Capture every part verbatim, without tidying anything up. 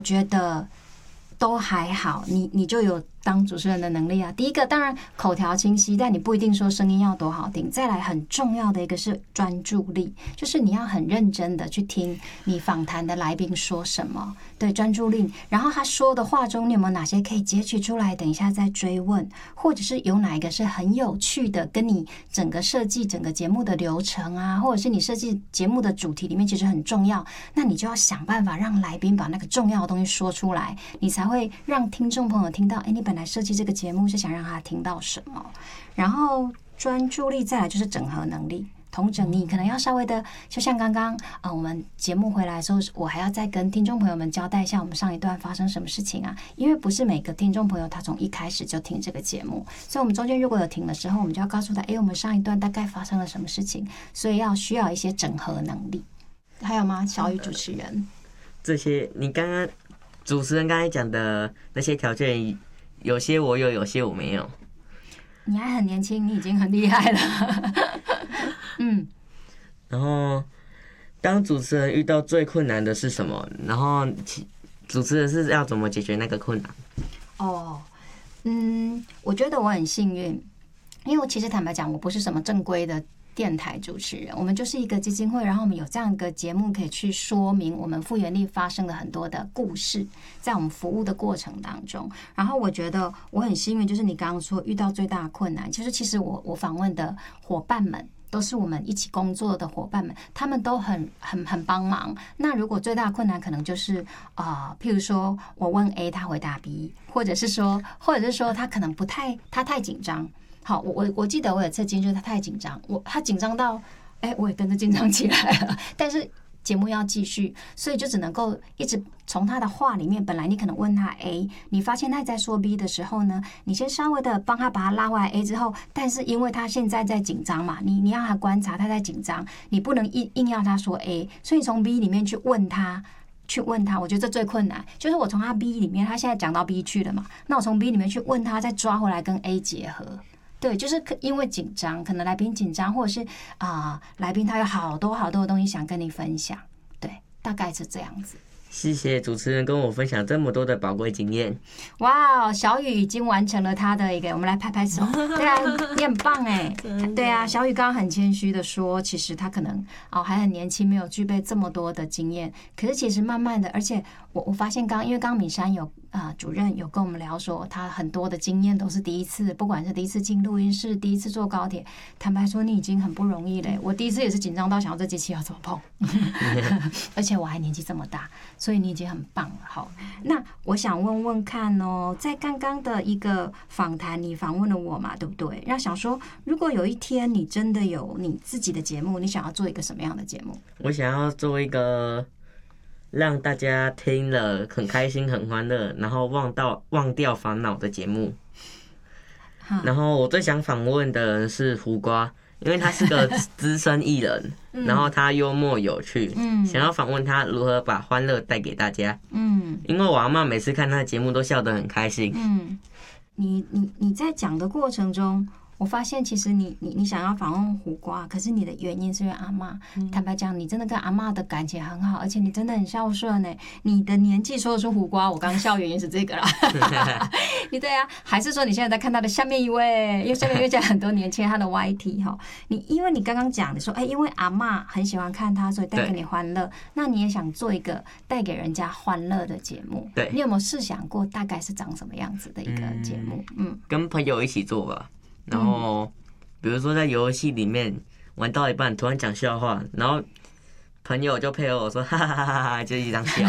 觉得都还好，你你就有当主持人的能力啊。第一个当然口条清晰，但你不一定说声音要多好听。再来很重要的一个是专注力，就是你要很认真的去听你访谈的来宾说什么，对，专注力。然后他说的话中，你有没有哪些可以截取出来，等一下再追问，或者是有哪一个是很有趣的，跟你整个设计整个节目的流程啊，或者是你设计节目的主题里面其实很重要，那你就要想办法让来宾把那个重要的东西说出来，你才会让听众朋友听到，哎，你本来设计这个节目是想让他听到什么。然后专注力，再来就是整合能力。同整你可能要稍微的，就像刚刚啊，我们节目回来的时候，我还要再跟听众朋友们交代一下我们上一段发生什么事情啊，因为不是每个听众朋友他从一开始就听这个节目，所以我们中间如果有停的时候，我们就要告诉他，哎，我们上一段大概发生了什么事情，所以要需要一些整合能力。还有吗？小雨主持人， 这些你刚刚主持人刚才讲的那些条件，有些我有，有些我没有。 你还很年轻，你已经很厉害了。嗯。 然后，当主持人遇到最困难的是什么？然后，主持人是要怎么解决那个困难？ 哦，嗯，我觉得我很幸运，因为我其实坦白讲，我不是什么正规的电台主持人，我们就是一个基金会，然后我们有这样一个节目可以去说明我们复原力发生了很多的故事，在我们服务的过程当中。然后我觉得我很幸运，就是你刚刚说遇到最大的困难，就是其实我我访问的伙伴们都是我们一起工作的伙伴们，他们都很很很帮忙。那如果最大的困难可能就是啊、呃，譬如说我问 A， 他回答 B， 或者是说，或者是说他可能不太他太紧张。好，我我我记得我有次经验，就是他太紧张，我他紧张到，哎、欸，我也跟着紧张起来了。但是节目要继续，所以就只能够一直从他的话里面，本来你可能问他 A， 你发现他在说 B 的时候呢，你先稍微的帮他把他拉回来 A 之后，但是因为他现在在紧张嘛，你你让他观察他在紧张，你不能硬硬要他说 A， 所以你从 B 里面去问他。去问他，我觉得这最困难，就是我从他 B 里面，他现在讲到 B 去了嘛，那我从 B 里面去问他，再抓回来跟 A 结合。对，就是因为紧张，可能来宾紧张，或者是啊、呃，来宾他有好多好多的东西想跟你分享，对，大概是这样子。 谢谢主持人跟我分享这么多的宝贵经验。 哇，小雨已经完成了他的一个，我们来拍拍手。对啊，你很棒哎。对啊，小雨刚刚很谦虚的说，其实他可能哦还很年轻，没有具备这么多的经验。可是其实慢慢的，而且我我发现刚因为刚刚敏珊有啊、呃、主任有跟我们聊说，他很多的经验都是第一次，不管是第一次进录音室，第一次坐高铁。坦白说，你已经很不容易嘞。我第一次也是紧张到想要这机器要怎么碰，而且我还年纪这么大。所以你已经很棒了。好，那我想问问看哦，在刚刚的一个访谈，你访问了我嘛，对不对？那想说，如果有一天你真的有你自己的节目，你想要做一个什么样的节目？ 我想要做一个让大家听了很开心、很欢乐，然后忘到忘掉烦恼的节目。然后我最想访问的人是胡瓜。因为他是个资深艺人，嗯、然后他幽默有趣，嗯、想要访问他如何把欢乐带给大家。嗯，因为我阿嬷每次看他的节目都笑得很开心。 嗯，你你你在讲的过程中，我发现其实你你你想要访问胡瓜，可是你的原因是因为阿嬷。嗯、坦白讲，你真的跟阿嬷的感情很好，而且你真的很孝顺呢。你的年纪说得出胡瓜，我刚笑原因是这个啦。你对啊，还是说你现在在看他的下面一位？因为下面一位讲很多年前他的 Y T 哈，你因为你刚刚讲的说，哎，因为阿嬷很喜欢看他，所以带给你欢乐。那你也想做一个带给人家欢乐的节目？ 对， 你有没有试想过大概是长什么样子的一个节目？嗯， 嗯跟朋友一起做吧。然后，比如说在游戏里面玩到一半，突然讲笑话，然后朋友就配合我说哈哈哈哈哈，就一张笑。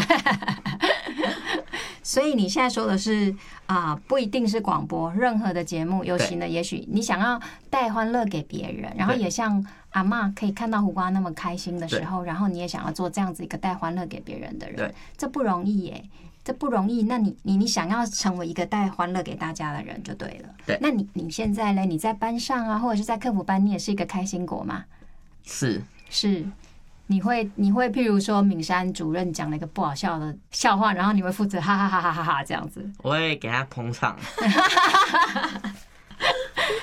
所以你现在说的是啊、呃，不一定是广播，任何的节目有形的，也许你想要带欢乐给别人，然后也像阿嬷可以看到胡瓜那么开心的时候，然后你也想要做这样子一个带欢乐给别人的人，这不容易耶。这不容易，那你你你想要成为一个带欢乐给大家的人就对了。 对， 那你你现在呢？你在班上啊，或者是在课辅班，你也是一个开心果吗？ 是是，你会你会譬如说敏珊主任讲了一个不好笑的笑话，然后你会负责哈哈哈哈哈哈这样子。 我会给他捧场。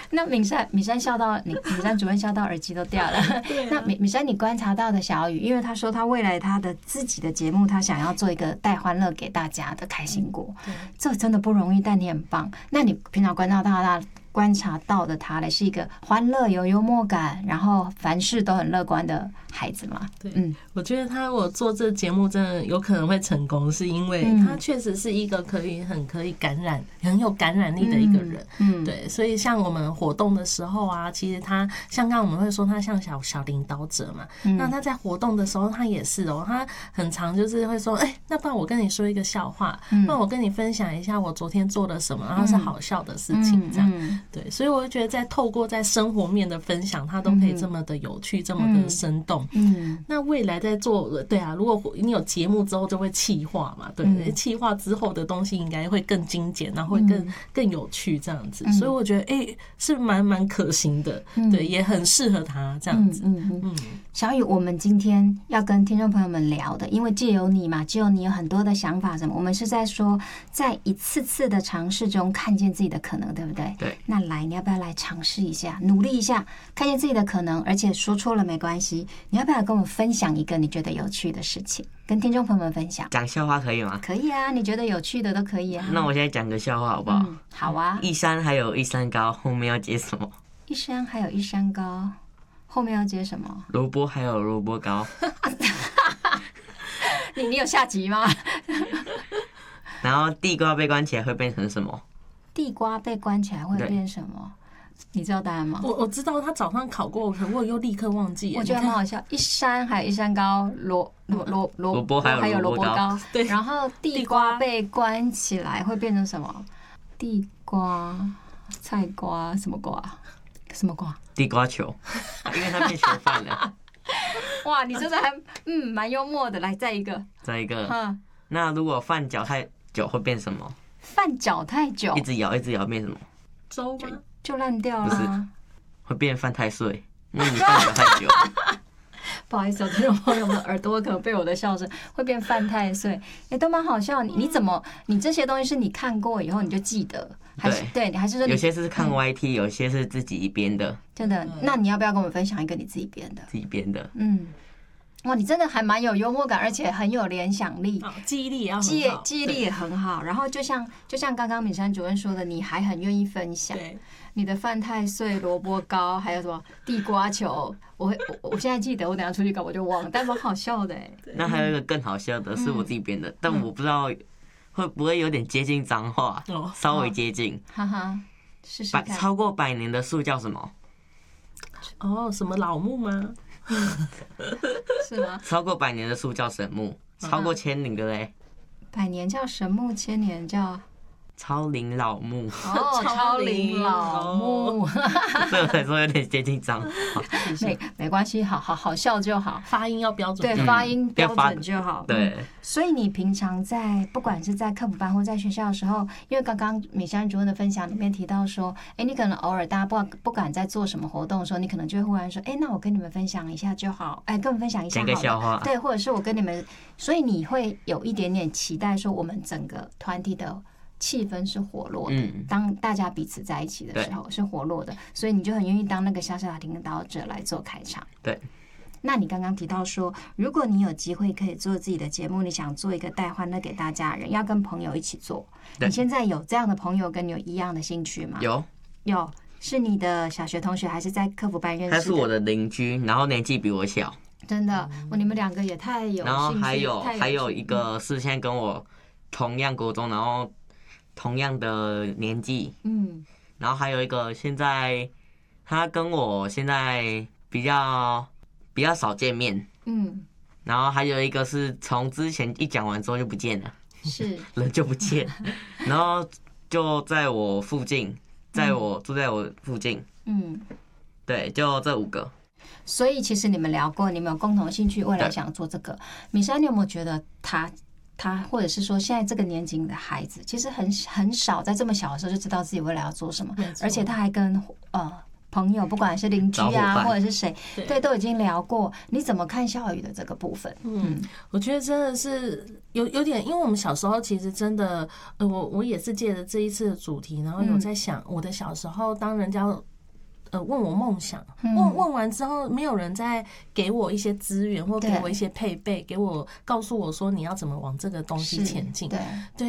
那敏珊，敏珊笑到你，敏珊主任笑到耳机都掉了。那敏敏珊，你观察到的小雨，因为他说他未来他的自己的节目，他想要做一个带欢乐给大家的开心果，这真的不容易，但你很棒。那你平常观察到他？观察到的他呢，是一个欢乐有幽默感，然后凡事都很乐观的孩子嘛。 对，嗯，我觉得他我做这节目真的有可能会成功，是因为他确实是一个可以很可以感染、很有感染力的一个人。嗯，对，所以像我们活动的时候啊，其实他像刚刚我们会说他像小小领导者嘛，嗯、那他在活动的时候他也是哦，他很常就是会说，哎、欸，那不然我跟你说一个笑话，不然我跟你分享一下我昨天做了什么，然后是好笑的事情这样。嗯对，所以我就觉得在透过在生活面的分享，它都可以这么的有趣，嗯、这么的生动。嗯，那未来在做，对啊，如果你有节目之后，就会企划嘛，对，嗯、企划之后的东西应该会更精简，然后会更、嗯、更有趣这样子。所以我觉得，哎、欸，是蛮蛮可行的，嗯、对，也很适合他这样子。嗯嗯嗯。 小雨，我们今天要跟听众朋友们聊的，因为借由你嘛，借由你有很多的想法什么，我们是在说，在一次次的尝试中看见自己的可能，对不对？ 对。 那来，你要不要来尝试一下，努力一下，看见自己的可能，而且说错了没关系。你要不要跟我分享一个你觉得有趣的事情，跟听众朋友们分享？ 讲笑话可以吗？ 可以啊，你觉得有趣的都可以啊。 那我现在讲个笑话好不好？ 嗯、好啊。 一山还有一山高，后面要接什么？ 一山还有一山高，后面要接什么？ 萝卜还有萝卜糕。 你你有下集吗？ 然后地瓜被关起来会变成什么？ 地瓜被关起来会变什么？你知道答案吗？ 我我知道，他早上考过，可我又立刻忘记。 我觉得很好笑，一山还有一山高，萝萝萝萝卜还有萝卜糕。 对，然后地瓜被关起来会变成什么？地瓜、菜瓜什么瓜？什么瓜？ 地瓜球，因为它变球饭了。 哇，你真的还嗯蛮幽默的。来，再一个， 再一个。那如果饭搅太久会变什么？ 饭搅太久， 一直摇一直摇变什么？ 粥吗？ 就烂掉了。不是， 会变饭太岁，因为你饭搅太久。 不好意思，听众朋友们耳朵可能被我的笑声会变犯太岁，也都蛮好笑。你你怎么，你这些东西是你看过以后你就记得，还是对，还是说有些是看 Y T，、嗯、有些是自己编的？ 真的，那你要不要跟我们分享一个你自己编的？ 自己编的， 嗯。哇，你真的还蛮有幽默感，而且很有联想力， 哦、记忆力也很好， 记记忆力也很好。然后就像就像刚刚敏珊主任说的，你还很愿意分享你的饭太岁、萝卜糕，还有什么地瓜球。我我我现在记得，我等一下出去搞我就忘了，但蛮好笑的哎。 那还有一个更好笑的是我自己编的，嗯、但我不知道会不会有点接近脏话，嗯、稍微接近。 哈哈，试试看。 超过百年的树叫什么？ 哦，什么老木吗？ 是吗？ 超过百年的树叫神木，超过千年的嘞？ 百年叫神木，千年叫超龄老木。 哦，超龄老木， 所以我才说有点接近脏。 没没关系，好好好笑就好， 发音要标准， 对，发音标准就好。 对、 嗯，所以你平常在不管是在课辅班或在学校的时候，因为刚刚敏珊主任的分享里面提到说，哎，你可能偶尔大家不不管在做什么活动的时候，你可能就会忽然说，哎，那我跟你们分享一下就好，哎，跟我们分享一下好了， 讲个笑话， 对，或者是我跟你们，所以你会有一点点期待说，我们整个团体的气氛是活络的，嗯、当大家彼此在一起的时候是活络的，所以你就很愿意当那个小小的领导者来做开场。 对。 那你刚刚提到说，如果你有机会可以做自己的节目，你想做一个带欢乐给大家的人，要跟朋友一起做。你现在有这样的朋友跟你有一样的兴趣吗？ 有， 有，是你的小学同学还是在课辅班认识的？ 他是我的邻居，然后年纪比我小。 真的，哦，你们两个也太有兴趣。 然后还有还有一个是现在跟我同样国中，然后同样的年纪，嗯，然后还有一个现在他跟我现在比较比较少见面，嗯，然后还有一个是从之前一讲完之后就不见了， 是人就不见，然后就在我附近，在我、嗯、住在我附近，嗯，对，就这五个。 所以其实你们聊过，你们有共同兴趣，未来想做这个。敏珊，你有没有觉得他？他或者是说，现在这个年纪的孩子，其实很很少在这么小的时候就知道自己未来要做什么，而且他还跟呃朋友，不管是邻居啊，或者是谁，对，对，都已经聊过。你怎么看孝宇的这个部分？ 嗯，我觉得真的是有有点，因为我们小时候其实真的，呃，我我也是借着这一次的主题，然后有在想，我的小时候当人家呃问我梦想，问问完之后，没有人再给我一些资源或给我一些配备，给我告诉我说你要怎么往这个东西前进。对，